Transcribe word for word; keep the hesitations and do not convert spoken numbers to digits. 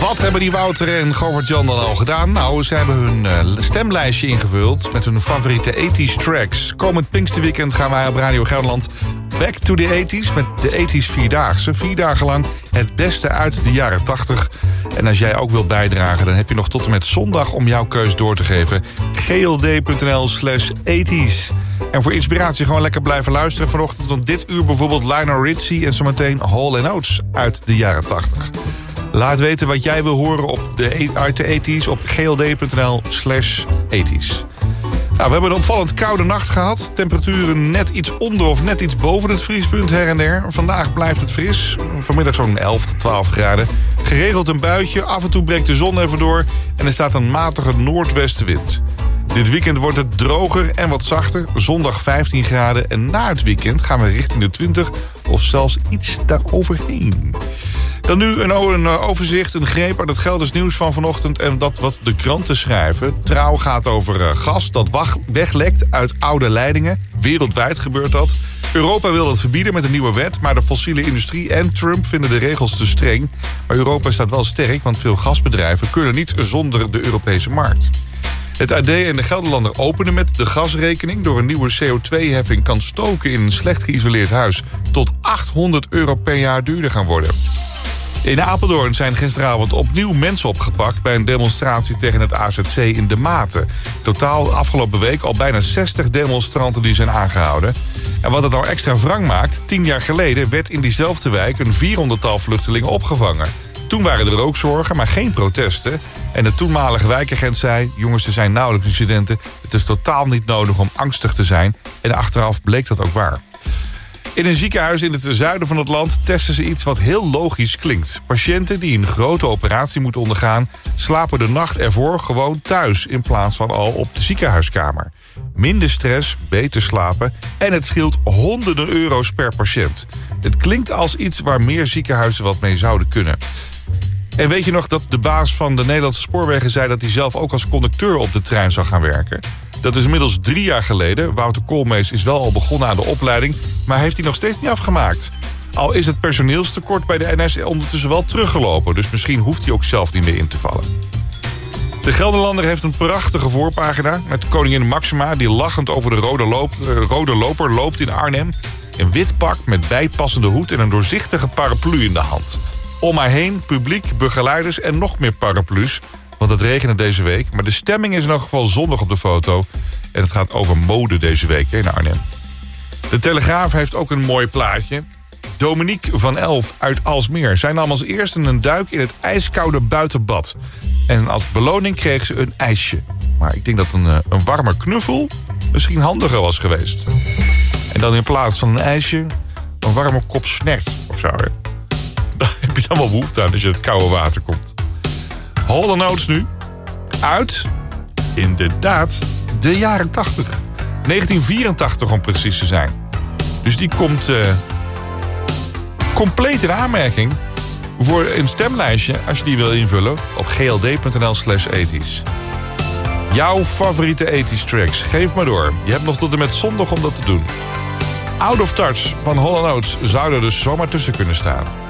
Wat hebben die Wouter en Govert-Jan dan al gedaan? Nou, ze hebben hun uh, stemlijstje ingevuld met hun favoriete tachtig tracks. Komend Pinksterweekend gaan wij op Radio Gelderland back to the tachtig met de tachtig Vierdaagse. Vier dagen lang het beste uit de jaren tachtig. En als jij ook wilt bijdragen, dan heb je nog tot en met zondag om jouw keus door te geven. gld.nl slash tachtig. En voor inspiratie gewoon lekker blijven luisteren vanochtend. Want dit uur bijvoorbeeld Lionel Richie en zometeen Hall and Oates uit de jaren tachtig. Laat weten wat jij wil horen op de, uit de tachtig op gld.nl slash tachtig. Nou, we hebben een opvallend koude nacht gehad. Temperaturen net iets onder of net iets boven het vriespunt her en der. Vandaag blijft het fris. Vanmiddag zo'n elf tot twaalf graden. Geregeld een buitje. Af en toe breekt de zon even door. En er staat een matige noordwestenwind. Dit weekend wordt het droger en wat zachter. Zondag vijftien graden. En na het weekend gaan we richting de twintig of zelfs iets daaroverheen. Dan nu een, een overzicht, een greep uit het Gelders nieuws van vanochtend en dat wat de kranten schrijven. Trouw gaat over uh, gas dat wacht, weglekt uit oude leidingen. Wereldwijd gebeurt dat. Europa wil dat verbieden met een nieuwe wet, maar de fossiele industrie en Trump vinden de regels te streng. Maar Europa staat wel sterk, want veel gasbedrijven kunnen niet zonder de Europese markt. Het A D en de Gelderlander openen met de gasrekening. Door een nieuwe C O twee heffing kan stoken in een slecht geïsoleerd huis tot achthonderd euro per jaar duurder gaan worden. In Apeldoorn zijn gisteravond opnieuw mensen opgepakt bij een demonstratie tegen het A Z C in De Maten. Totaal afgelopen week al bijna zestig demonstranten die zijn aangehouden. En wat het nou extra wrang maakt, tien jaar geleden werd in diezelfde wijk een vierhonderdtal vluchtelingen opgevangen. Toen waren er ook zorgen, maar geen protesten. En de toenmalige wijkagent zei, jongens, er zijn nauwelijks incidenten. Het is totaal niet nodig om angstig te zijn. En achteraf bleek dat ook waar. In een ziekenhuis in het zuiden van het land testen ze iets wat heel logisch klinkt. Patiënten die een grote operatie moeten ondergaan, slapen de nacht ervoor gewoon thuis in plaats van al op de ziekenhuiskamer. Minder stress, beter slapen en het scheelt honderden euro's per patiënt. Het klinkt als iets waar meer ziekenhuizen wat mee zouden kunnen. En weet je nog dat de baas van de Nederlandse Spoorwegen zei dat hij zelf ook als conducteur op de trein zou gaan werken? Dat is inmiddels drie jaar geleden. Wouter Koolmees is wel al begonnen aan de opleiding, maar heeft hij nog steeds niet afgemaakt. Al is het personeelstekort bij de N S ondertussen wel teruggelopen, dus misschien hoeft hij ook zelf niet meer in te vallen. De Gelderlander heeft een prachtige voorpagina met koningin Maxima die lachend over de rode, loop, uh, rode loper loopt in Arnhem. Een wit pak met bijpassende hoed en een doorzichtige paraplu in de hand. Om haar heen publiek, begeleiders en nog meer paraplu's. Want het regende deze week. Maar de stemming is in elk geval zonnig op de foto. En het gaat over mode deze week in Arnhem. De Telegraaf heeft ook een mooi plaatje. Dominique van Elf uit Alsmeer. Zij nam als eerste een duik in het ijskoude buitenbad. En als beloning kreeg ze een ijsje. Maar ik denk dat een, een warme knuffel misschien handiger was geweest. En dan in plaats van een ijsje een warme kop snert of zo. Hè? Daar heb je dan wel behoefte aan als je het koude water komt. Hall and Oates nu. Uit, inderdaad, de jaren tachtig. negentien vierentachtig om precies te zijn. Dus die komt uh, compleet in aanmerking voor een stemlijstje, als je die wil invullen, op gld.nl slash ethisch. Jouw favoriete ethisch tracks, geef maar door. Je hebt nog tot en met zondag om dat te doen. Out of Touch van Hall and Oates zou er dus zomaar tussen kunnen staan.